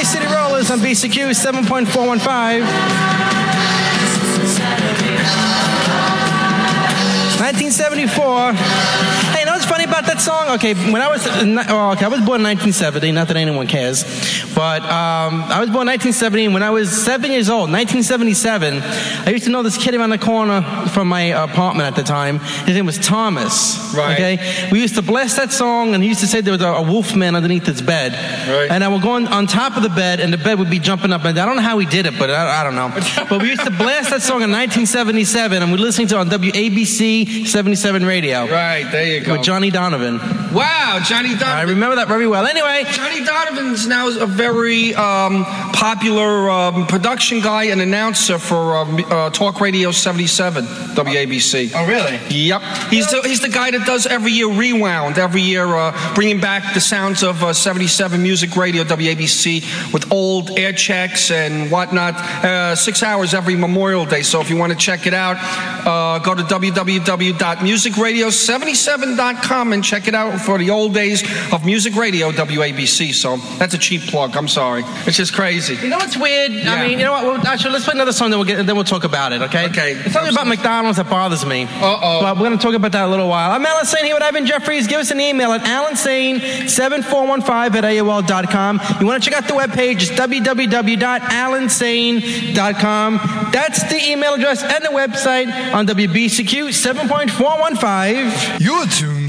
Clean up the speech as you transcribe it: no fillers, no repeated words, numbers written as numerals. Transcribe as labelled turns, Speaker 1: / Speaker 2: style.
Speaker 1: City Rollers on BCQ 7.415. 1974. Hey, you know what's funny about that song? Okay, when I was born in 1970. Not that anyone cares, but I was born in 1970. And when I was 7 years old, 1977, I used to know this kid around the corner from my apartment at the time. His name was Thomas.
Speaker 2: Right.
Speaker 1: Okay, we used to blast that song, and he used to say there was a wolf man underneath his bed.
Speaker 2: Right.
Speaker 1: And I would go on top of the bed, and the bed would be jumping up. And I don't know how he did it, but I don't know. But we used to blast that song in 1977, and we were listening to it on WABC 77 radio.
Speaker 2: Right, there you go.
Speaker 1: With Johnny Donovan.
Speaker 2: Wow, Johnny Donovan.
Speaker 1: I remember that very well. Anyway.
Speaker 2: Johnny Donovan's now a very popular production guy and announcer for Talk Radio 77, WABC.
Speaker 1: Oh, really?
Speaker 2: Yep. He's the guy that does every year Rewound, every year bringing back the sounds of 77 Music Radio, WABC, with old air checks and whatnot. 6 hours every Memorial Day. So if you want to check it out, go to www.musicradio77.com and check it out for the old days of Music Radio, WABC. So that's a cheap plug. I'm sorry. It's just crazy.
Speaker 1: You know what's weird?
Speaker 2: Yeah.
Speaker 1: I mean, you know what? Well, actually, let's play another song, then we'll talk about it, okay?
Speaker 2: Okay.
Speaker 1: It's something about McDonald's that bothers me.
Speaker 2: Uh-oh.
Speaker 1: But we're going to talk about that in a little while. I'm Alan Sane here with Ivan Jeffries. Give us an email at alansane7415@AOL.com. You want to check out the webpage, it's www.alansane.com. That's the email address and the website on WBCQ 7.415.
Speaker 3: You're tuned